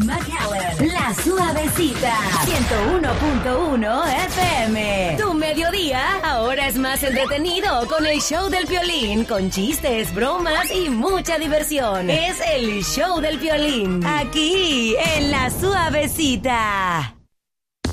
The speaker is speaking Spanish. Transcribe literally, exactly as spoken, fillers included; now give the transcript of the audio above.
McAllen. La Suavecita. ciento uno punto uno F M. Tu mediodía ahora es más entretenido con el show del Piolín, con chistes, bromas y mucha diversión. Es el show del Piolín, aquí en La Suavecita.